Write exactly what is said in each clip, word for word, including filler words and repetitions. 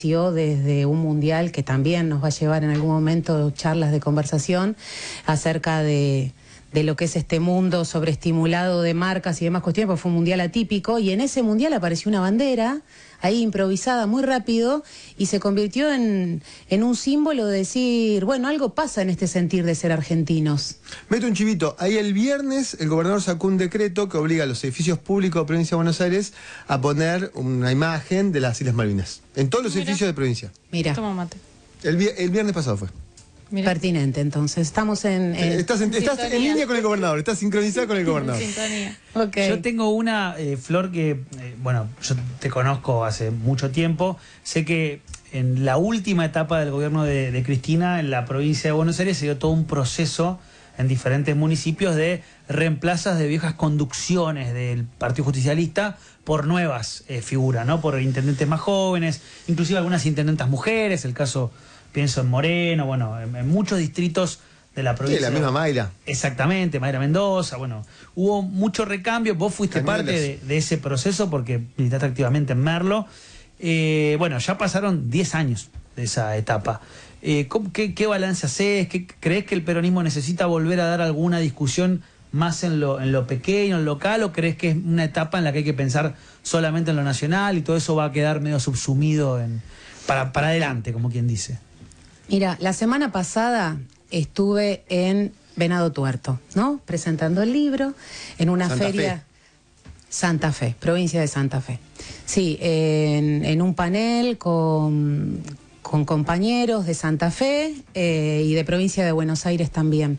desde un mundial que también nos va a llevar en algún momento charlas de conversación acerca de, de lo que es este mundo sobreestimulado de marcas y demás cuestiones, porque fue un mundial atípico, y en ese mundial apareció una bandera ahí improvisada muy rápido y se convirtió en, en un símbolo de decir, bueno, algo pasa en este sentir de ser argentinos. Meto un chivito, ahí el viernes el gobernador sacó un decreto que obliga a los edificios públicos de provincia de Buenos Aires a poner una imagen de las Islas Malvinas, en todos los Mira. edificios de provincia. Mira. Toma mate. El, vi el viernes pasado fue. Mira. Pertinente, entonces. Estamos en... en... Estás, en, estás en línea con el gobernador, estás sincronizado con el gobernador. Sintonía. Okay. Yo tengo una, eh, Flor, que, eh, bueno, yo te conozco hace mucho tiempo. Sé que en la última etapa del gobierno de, de Cristina, en la provincia de Buenos Aires, se dio todo un proceso en diferentes municipios de reemplazas de viejas conducciones del Partido Justicialista por nuevas eh, figuras, ¿no? Por intendentes más jóvenes, inclusive algunas intendentas mujeres, el caso... Pienso en Moreno, bueno, en, en muchos distritos de la provincia. Sí, la misma Mayra. Exactamente, Mayra Mendoza, bueno, hubo mucho recambio, vos fuiste Cañuelas. parte de, de ese proceso porque militaste activamente en Merlo. Eh, bueno, ya pasaron diez años de esa etapa. Eh, ¿cómo, qué, ¿Qué balance hacés? ¿Qué, ¿Crees que el peronismo necesita volver a dar alguna discusión más en lo, en lo pequeño, en lo local, o crees que es una etapa en la que hay que pensar solamente en lo nacional y todo eso va a quedar medio subsumido en, para, para adelante, como quien dice? Mira, la semana pasada estuve en Venado Tuerto, ¿no? Presentando el libro en una Santa feria... Fe. Santa Fe, provincia de Santa Fe. Sí, en, en un panel con, con compañeros de Santa Fe eh, y de provincia de Buenos Aires también.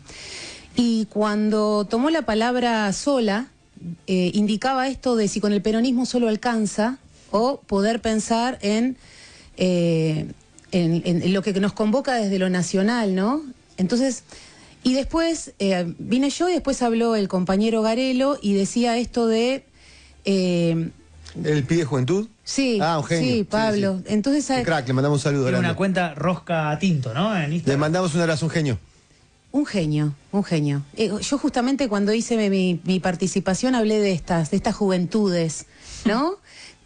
Y cuando tomó la palabra sola, eh, indicaba esto de si con el peronismo solo alcanza o poder pensar en... Eh, En, en, en lo que nos convoca desde lo nacional, ¿no? Entonces, y después eh, vine yo y después habló el compañero Garelo y decía esto de... Eh, ¿El pibe juventud? sí, ah, un genio. sí, Pablo. Sí, sí. Entonces, Un crack, le mandamos un saludo Tiene grande. una cuenta Rosca Tinto, ¿no? En Le Instagram. mandamos un abrazo, un genio. un genio, un genio. Eh, yo justamente cuando hice mi, mi participación hablé de estas, de estas juventudes, ¿no?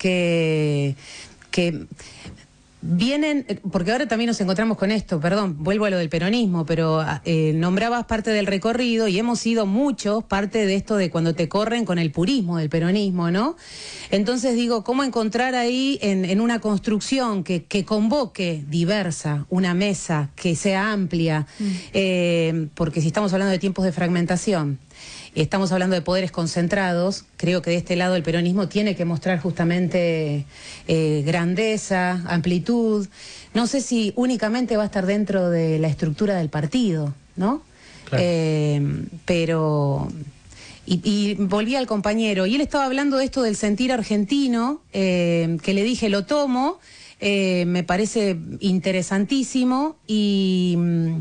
que... que vienen, porque ahora también nos encontramos con esto, perdón, vuelvo a lo del peronismo, pero eh, nombrabas parte del recorrido y hemos sido muchos parte de esto de cuando te corren con el purismo del peronismo, ¿no? Entonces digo, ¿cómo encontrar ahí en, en una construcción que, que convoque diversa, una mesa que sea amplia? Mm. Eh, porque si estamos hablando de tiempos de fragmentación, y estamos hablando de poderes concentrados, creo que de este lado el peronismo tiene que mostrar justamente eh, grandeza, amplitud. No sé si únicamente va a estar dentro de la estructura del partido, ¿no? Claro. Eh, pero... Y, y volví al compañero, y él estaba hablando de esto del sentir argentino, eh, que le dije, lo tomo, eh, me parece interesantísimo, y...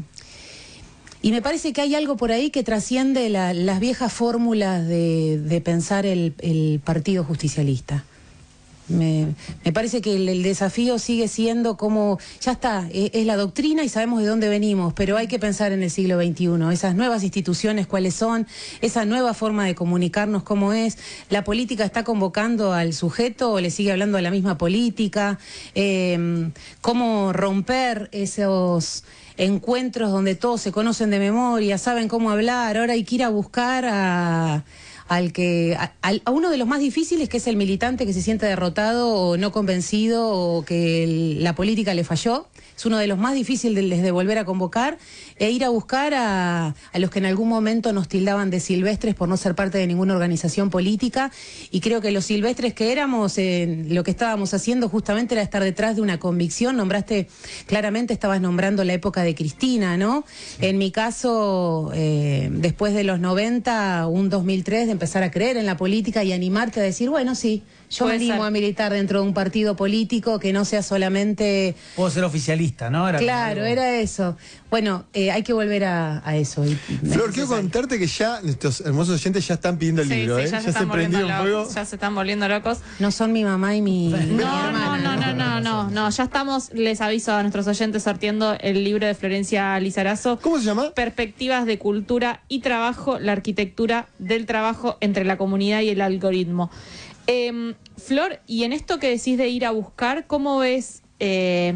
Y me parece que hay algo por ahí que trasciende la, las viejas fórmulas de, de pensar el, el Partido Justicialista. Me, me parece que el, el desafío sigue siendo como, ya está, es, es la doctrina y sabemos de dónde venimos, pero hay que pensar en el siglo veintiuno, esas nuevas instituciones cuáles son, esa nueva forma de comunicarnos cómo es, la política está convocando al sujeto o le sigue hablando a la misma política, eh, cómo romper esos... encuentros donde todos se conocen de memoria, saben cómo hablar, ahora hay que ir a buscar a, al que, a, a uno de los más difíciles, que es el militante que se siente derrotado o no convencido o que el, la política le falló. Es uno de los más difíciles de, de volver a convocar e ir a buscar a, a los que en algún momento nos tildaban de silvestres por no ser parte de ninguna organización política, y creo que los silvestres que éramos, eh, lo que estábamos haciendo justamente era estar detrás de una convicción. Nombraste, claramente estabas nombrando la época de Cristina, ¿no? Sí. En mi caso, eh, después de los noventa, un dos mil tres, de empezar a creer en la política y animarte a decir, bueno, sí, yo me animo a militar dentro de un partido político que no sea solamente... Puedo ser oficialista, ¿no? Era claro, algo... era eso. Bueno, eh, hay que volver a, a eso. Y Flor, quiero contarte que ya nuestros hermosos oyentes ya están pidiendo el sí, libro, sí, ¿eh? Ya, ya se, se prendieron fuego. Ya se están volviendo locos. No son mi mamá y mi, no, mi no, hermana. No, no, no, no, no. Ya estamos, les aviso a nuestros oyentes, sorteando el libro de Florencia Lizarazo. ¿Cómo se llama? Perspectivas de cultura y trabajo, la arquitectura del trabajo entre la comunidad y el algoritmo. Eh, Flor, y en esto que decís de ir a buscar, ¿cómo ves Eh,